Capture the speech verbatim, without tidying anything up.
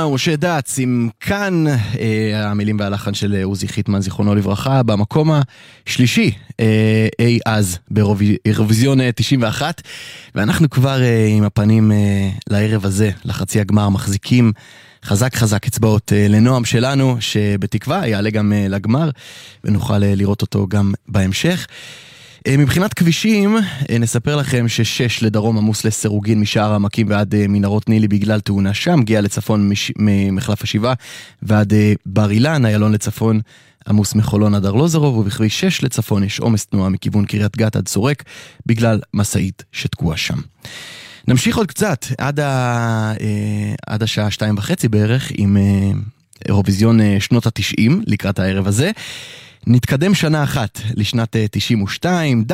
קורונה ומשה דץ עם כאן, אה, המילים והלחן של עוזי חיטמן זיכרונו לברכה, במקום השלישי אה, אי אז באירוויזיון תשעים ואחת, ואנחנו כבר אה, עם הפנים אה, לערב הזה, לחצי הגמר, מחזיקים חזק חזק אצבעות אה, לנועם שלנו, שבתקווה יעלה גם אה, לגמר, ונוכל אה, לראות אותו גם בהמשך. מבחינת כבישים, נספר לכם ששש לדרום עמוס לסירוגין משער העמקים ועד מנהרות נילי בגלל תאונה שם, גיע לצפון ממחלף השבעה ועד בר אילן, איילון לצפון עמוס מחולון עד ארלוזרוב, ובכביש שש לצפון יש עומס תנועה מכיוון קריית גת עד סורק בגלל מסעית שתקועה שם. נמשיך עוד קצת עד, ה... עד השעה שתיים וחצי בערך עם אירוויזיון שנות התשעים לקראת הערב הזה. נתקדם שנה אחת לשנת תשעים ושתיים,